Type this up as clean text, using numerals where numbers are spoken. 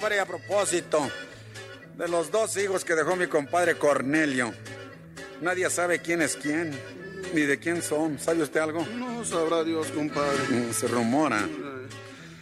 compadre, a propósito de los 2 hijos que dejó mi compadre Cornelio. Nadie sabe quién es quién, ni de quién son. ¿Sabe usted algo? No sabrá Dios, compadre. Se rumora